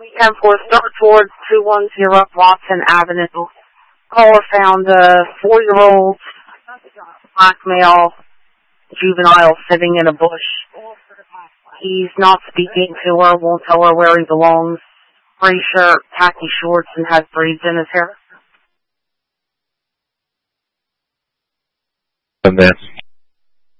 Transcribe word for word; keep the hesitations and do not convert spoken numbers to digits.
ten four star towards two one zero Watson Avenue. Caller found a four-year-old black male juvenile sitting in a bush. He's not speaking to her, won't tell her where he belongs. Gray shirt, khaki shorts, and has braids in his hair. And that's